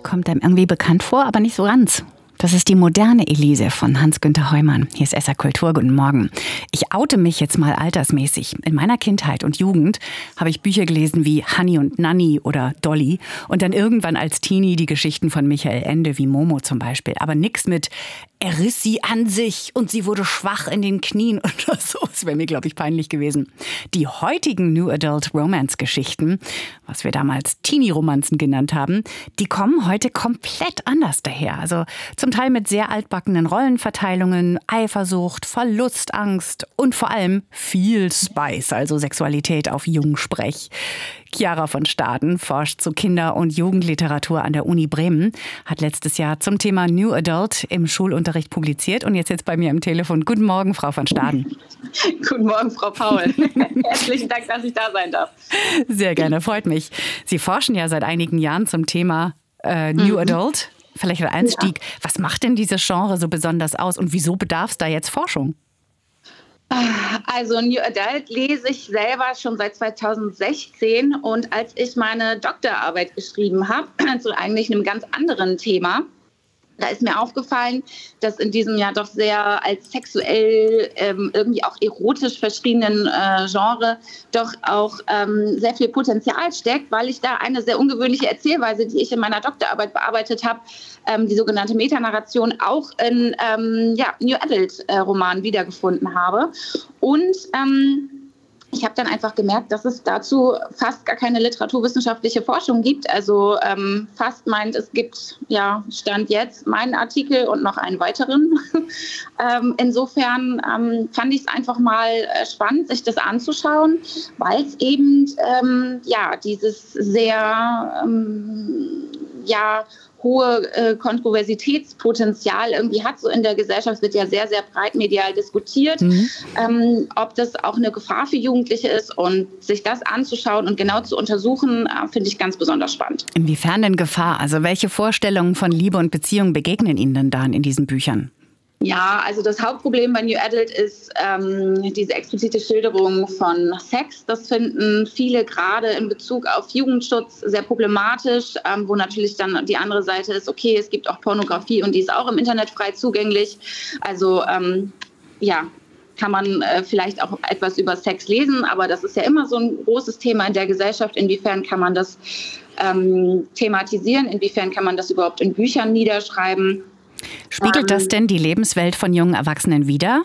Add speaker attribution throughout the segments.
Speaker 1: kommt einem irgendwie bekannt vor, aber nicht so ganz. Das ist die moderne Elise von Hans-Günther Heumann. Hier ist SR Kultur, guten Morgen. Ich oute mich jetzt mal altersmäßig. In meiner Kindheit und Jugend habe ich Bücher gelesen wie Hanni und Nanni oder Dolly und dann irgendwann als Teenie die Geschichten von Michael Ende wie Momo zum Beispiel. Aber nix mit er riss sie an sich und sie wurde schwach in den Knien oder so. Das wäre mir, glaube ich, peinlich gewesen. Die heutigen New Adult Romance Geschichten, was wir damals Teenie-Romanzen genannt haben, die kommen heute komplett anders daher. Also zum Teil mit sehr altbackenen Rollenverteilungen, Eifersucht, Verlust, Angst und vor allem viel Spice, also Sexualität auf Jungsprech. Chiara von Staden forscht zu Kinder- und Jugendliteratur an der Uni Bremen, hat letztes Jahr zum Thema New Adult im Schulunterricht publiziert und jetzt bei mir am Telefon. Guten Morgen, Frau von Staden.
Speaker 2: Guten Morgen, Frau Paul. Herzlichen Dank, dass ich da sein darf.
Speaker 1: Sehr gerne, freut mich. Sie forschen ja seit einigen Jahren zum Thema New Adult. Vielleicht als Einstieg, was macht denn dieses Genre so besonders aus und wieso bedarf es da jetzt Forschung?
Speaker 2: Also New Adult lese ich selber schon seit 2016 und als ich meine Doktorarbeit geschrieben habe, zu eigentlich einem ganz anderen Thema, da ist mir aufgefallen, dass in diesem Jahr doch sehr als sexuell, irgendwie auch erotisch verschriebenen Genre doch auch sehr viel Potenzial steckt, weil ich da eine sehr ungewöhnliche Erzählweise, die ich in meiner Doktorarbeit bearbeitet habe, die sogenannte Metanarration, auch in New Adult Romanen wiedergefunden habe. Und ich habe dann einfach gemerkt, dass es dazu fast gar keine literaturwissenschaftliche Forschung gibt. Also fast meint, es gibt Stand jetzt meinen Artikel und noch einen weiteren. Insofern fand ich es einfach mal spannend, sich das anzuschauen, weil es eben dieses sehr hohe Kontroversitätspotenzial irgendwie hat. So in der Gesellschaft wird ja sehr, sehr breit medial diskutiert, ob das auch eine Gefahr für Jugendliche ist. Und sich das anzuschauen und genau zu untersuchen, finde ich ganz besonders spannend.
Speaker 1: Inwiefern denn Gefahr? Also welche Vorstellungen von Liebe und Beziehung begegnen Ihnen denn da in diesen Büchern?
Speaker 2: Ja, also das Hauptproblem bei New Adult ist diese explizite Schilderung von Sex. Das finden viele gerade in Bezug auf Jugendschutz sehr problematisch, wo natürlich dann die andere Seite ist, okay, es gibt auch Pornografie und die ist auch im Internet frei zugänglich. Also kann man vielleicht auch etwas über Sex lesen, aber das ist ja immer so ein großes Thema in der Gesellschaft. Inwiefern kann man das thematisieren? Inwiefern kann man das überhaupt in Büchern niederschreiben?
Speaker 1: Spiegelt das denn die Lebenswelt von jungen Erwachsenen wider?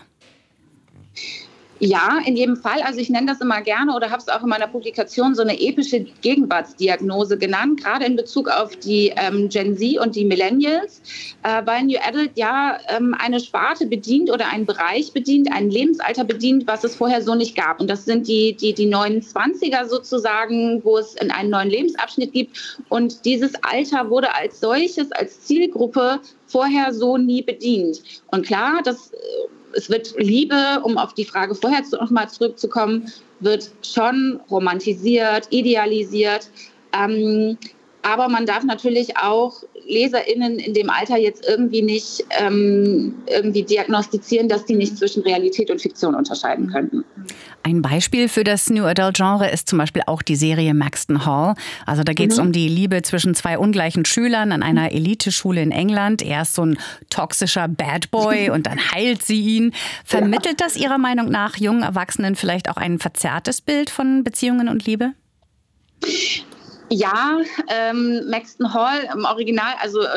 Speaker 2: Ja, in jedem Fall. Also ich nenne das immer gerne oder habe es auch in meiner Publikation so eine epische Gegenwartsdiagnose genannt, gerade in Bezug auf die Gen Z und die Millennials, weil New Adult eine Sparte bedient oder einen Bereich bedient, ein Lebensalter bedient, was es vorher so nicht gab. Und das sind die 29er sozusagen, wo es einen neuen Lebensabschnitt gibt. Und dieses Alter wurde als solches, als Zielgruppe vorher so nie bedient. Und klar, es wird Liebe, um auf die Frage vorher noch mal zurückzukommen, wird schon romantisiert, idealisiert. Aber man darf natürlich auch LeserInnen in dem Alter jetzt irgendwie nicht irgendwie diagnostizieren, dass die nicht zwischen Realität und Fiktion unterscheiden könnten.
Speaker 1: Ein Beispiel für das New Adult Genre ist zum Beispiel auch die Serie Maxton Hall. Also da geht es um die Liebe zwischen zwei ungleichen Schülern an einer Eliteschule in England. Er ist so ein toxischer Bad Boy und dann heilt sie ihn. Vermittelt das Ihrer Meinung nach jungen Erwachsenen vielleicht auch ein verzerrtes Bild von Beziehungen und Liebe?
Speaker 2: Ja, Maxton Hall im Original, also